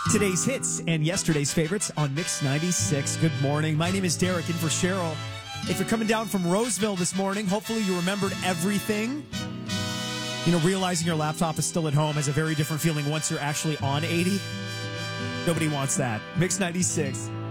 Today's hits and yesterday's favorites on Mix 96. Good morning. My name is Derek, in for Cheryl. If you're coming down from Roseville this morning, hopefully you remembered everything. You know, realizing your laptop is still at home has a very different feeling once you're actually on 80. Nobody wants that. Mix 96.